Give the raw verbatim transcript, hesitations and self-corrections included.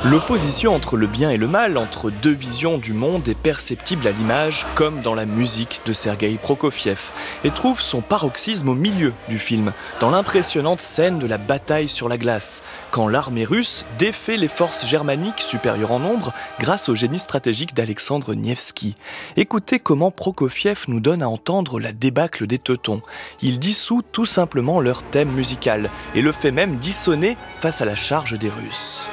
L'opposition entre le bien et le mal, entre deux visions du monde est perceptible à l'image comme dans la musique de Sergueï Prokofiev et trouve son paroxysme au milieu du film, dans l'impressionnante scène de la bataille sur la glace, quand l'armée russe défait les forces germaniques supérieures en nombre grâce au génie stratégique d'Alexandre Nevsky. Écoutez comment Prokofiev nous donne à entendre la débâcle des Teutons. Il dissout tout simplement leur thème musical et le fait même dissonner face à la charge des Russes.